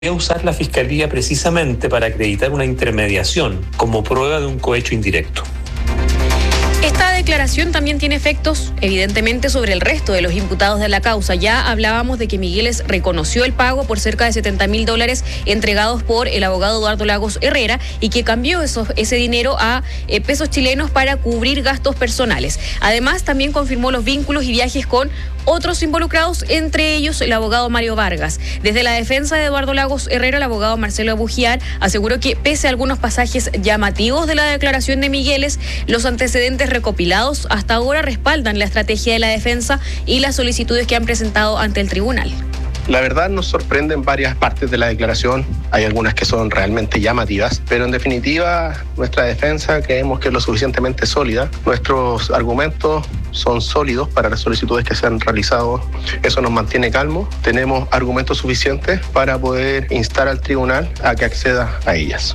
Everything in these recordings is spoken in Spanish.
a usar la Fiscalía precisamente para acreditar una intermediación como prueba de un cohecho indirecto. Esta declaración también tiene efectos, evidentemente, sobre el resto de los imputados de la causa. Ya hablábamos de que Migueles reconoció el pago por cerca de $70.000 entregados por el abogado Eduardo Lagos Herrera y que cambió ese dinero a pesos chilenos para cubrir gastos personales. Además, también confirmó los vínculos y viajes con otros involucrados, entre ellos el abogado Mario Vargas. Desde la defensa de Eduardo Lagos Herrera, el abogado Marcelo Bugiar aseguró que pese a algunos pasajes llamativos de la declaración de Migueles, los antecedentes recopilados hasta ahora respaldan la estrategia de la defensa y las solicitudes que han presentado ante el tribunal. La verdad nos sorprenden varias partes de la declaración, hay algunas que son realmente llamativas, pero en definitiva nuestra defensa creemos que es lo suficientemente sólida, nuestros argumentos son sólidos para las solicitudes que se han realizado, eso nos mantiene calmos, tenemos argumentos suficientes para poder instar al tribunal a que acceda a ellas.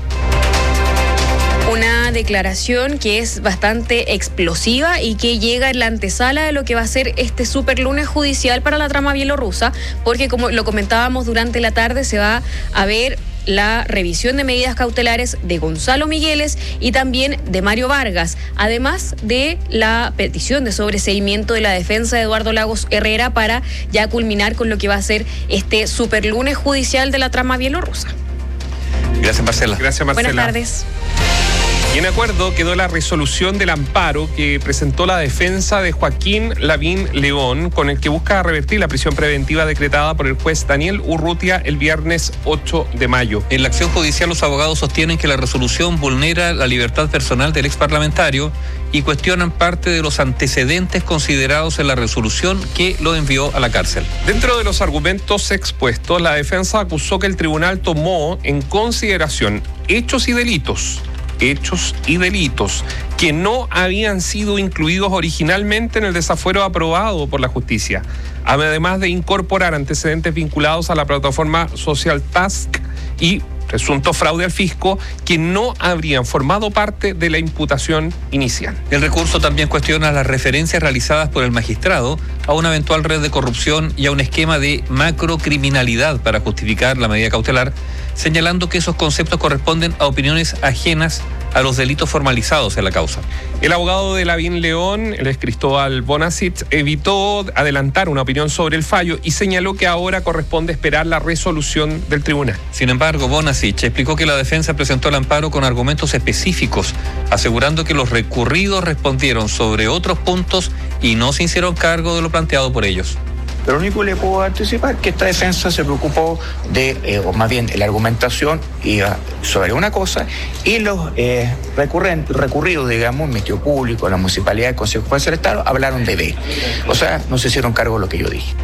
Una declaración que es bastante explosiva y que llega en la antesala de lo que va a ser este super lunes judicial para la trama bielorrusa, porque como lo comentábamos durante la tarde, se va a ver la revisión de medidas cautelares de Gonzalo Migueles y también de Mario Vargas, además de la petición de sobreseimiento de la defensa de Eduardo Lagos Herrera para ya culminar con lo que va a ser este super lunes judicial de la trama bielorrusa. Gracias, Marcela. Gracias, Marcela. Buenas tardes. Y en acuerdo quedó la resolución del amparo que presentó la defensa de Joaquín Lavín León, con el que busca revertir la prisión preventiva decretada por el juez Daniel Urrutia el viernes 8 de mayo. En la acción judicial, los abogados sostienen que la resolución vulnera la libertad personal del exparlamentario y cuestionan parte de los antecedentes considerados en la resolución que lo envió a la cárcel. Dentro de los argumentos expuestos, la defensa acusó que el tribunal tomó en consideración hechos y delitos que no habían sido incluidos originalmente en el desafuero aprobado por la justicia, además de incorporar antecedentes vinculados a la plataforma Social Task y presunto fraude al fisco que no habrían formado parte de la imputación inicial. El recurso también cuestiona las referencias realizadas por el magistrado a una eventual red de corrupción y a un esquema de macrocriminalidad para justificar la medida cautelar, señalando que esos conceptos corresponden a opiniones ajenas a los delitos formalizados en la causa. El abogado de Lavín León, el ex Cristóbal Bonasich, evitó adelantar una opinión sobre el fallo y señaló que ahora corresponde esperar la resolución del tribunal. Sin embargo, Bonasich explicó que la defensa presentó el amparo con argumentos específicos, asegurando que los recurridos respondieron sobre otros puntos y no se hicieron cargo de lo planteado por ellos. Pero lo único que le puedo anticipar es que esta defensa se preocupó o más bien la argumentación iba sobre una cosa y los recurridos, digamos, el Ministerio Público, la Municipalidad, el Consejo Judicial del Estado, hablaron de B. O sea, no se hicieron cargo de lo que yo dije.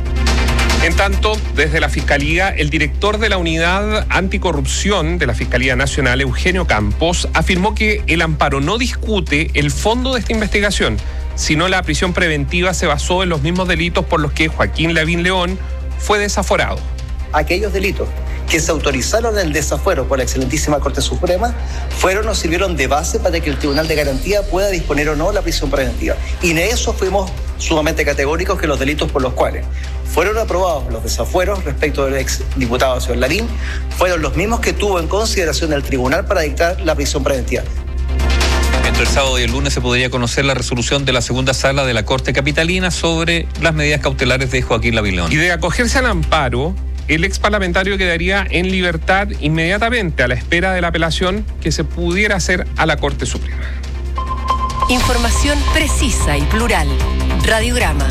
En tanto, desde la Fiscalía, el director de la Unidad Anticorrupción de la Fiscalía Nacional, Eugenio Campos, afirmó que el amparo no discute el fondo de esta investigación, sino la prisión preventiva se basó en los mismos delitos por los que Joaquín Lavín León fue desaforado. Aquellos delitos que se autorizaron el desafuero por la excelentísima Corte Suprema fueron o sirvieron de base para que el Tribunal de Garantía pueda disponer o no la prisión preventiva. Y en eso fuimos sumamente categóricos que los delitos por los cuales fueron aprobados los desafueros respecto del ex diputado señor Lavín fueron los mismos que tuvo en consideración el Tribunal para dictar la prisión preventiva. Entre el sábado y el lunes se podría conocer la resolución de la segunda sala de la Corte Capitalina sobre las medidas cautelares de Joaquín Lavín León. Y de acogerse al amparo, el ex parlamentario quedaría en libertad inmediatamente a la espera de la apelación que se pudiera hacer a la Corte Suprema. Información precisa y plural. Radiograma.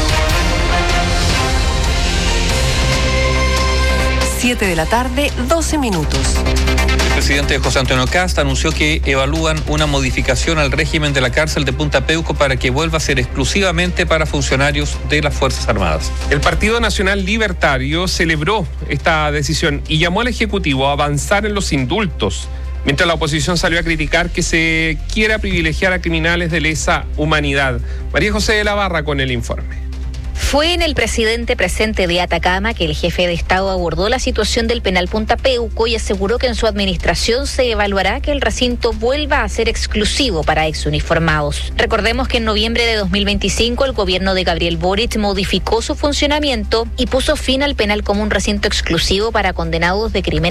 7 de la tarde, 12 minutos. El presidente José Antonio Kast anunció que evalúan una modificación al régimen de la cárcel de Punta Peuco para que vuelva a ser exclusivamente para funcionarios de las Fuerzas Armadas. El Partido Nacional Libertario celebró esta decisión y llamó al Ejecutivo a avanzar en los indultos, mientras la oposición salió a criticar que se quiera privilegiar a criminales de lesa humanidad. María José de la Barra con el informe. Fue en el presidente presente de Atacama que el jefe de Estado abordó la situación del penal Punta Peuco y aseguró que en su administración se evaluará que el recinto vuelva a ser exclusivo para exuniformados. Recordemos que en noviembre de 2025 el gobierno de Gabriel Boric modificó su funcionamiento y puso fin al penal como un recinto exclusivo para condenados de crímenes